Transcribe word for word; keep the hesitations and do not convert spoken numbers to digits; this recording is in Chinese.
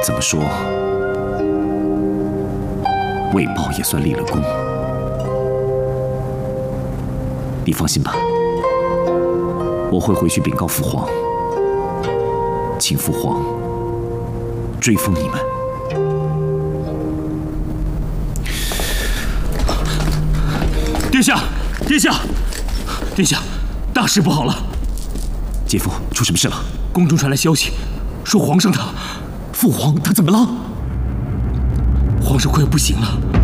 怎么说，魏豹也算立了功。你放心吧，我会回去禀告父皇，请父皇追封你们。 殿下，殿下，殿下，大事不好了！ 姐夫，出什么事了？ 宫中传来消息，说皇上他， 父皇他怎么了？ 皇上快要不行了。